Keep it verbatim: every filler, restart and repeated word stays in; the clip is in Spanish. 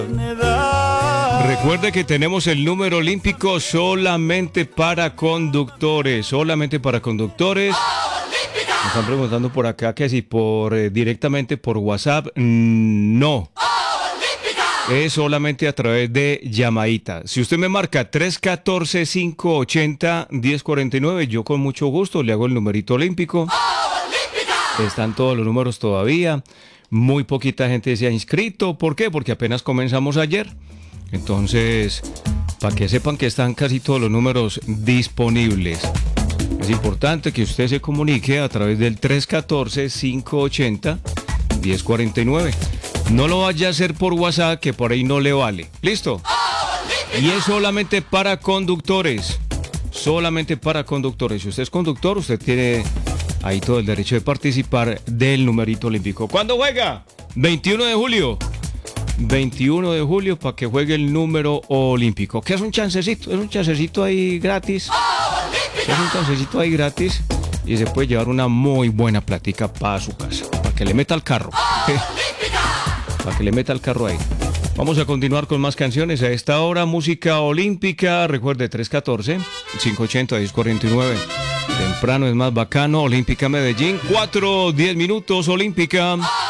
Recuerde que tenemos el número olímpico solamente para conductores, solamente para conductores. Me están preguntando por acá que si por eh, directamente por WhatsApp, mm, no. Es solamente a través de llamadita. Si usted me marca tres uno cuatro, cinco ocho cero, uno cero cuatro nueve, yo con mucho gusto le hago el numerito olímpico. Están todos los números todavía. Muy poquita gente se ha inscrito. ¿Por qué? Porque apenas comenzamos ayer. Entonces, para que sepan que están casi todos los números disponibles. Es importante que usted se comunique a través del tres uno cuatro, cinco ocho cero, uno cero cuatro nueve. No lo vaya a hacer por WhatsApp, que por ahí no le vale. ¿Listo? Y es solamente para conductores. Solamente para conductores. Si usted es conductor, usted tiene ahí todo el derecho de participar del numerito olímpico. ¿Cuándo juega? veintiuno de julio. veintiuno de julio para que juegue el número olímpico. ¿Qué es un chancecito? Es un chancecito ahí gratis. Es un chancecito ahí gratis. Y se puede llevar una muy buena plática para su casa. Para que le meta al carro. Para que le meta el carro ahí. Vamos a continuar con más canciones. A esta hora, música olímpica. Recuerde, tres uno cuatro, cinco ocho cero, uno cero cuatro nueve. Temprano es más bacano. Olímpica Medellín. cuatro, diez minutos. Olímpica.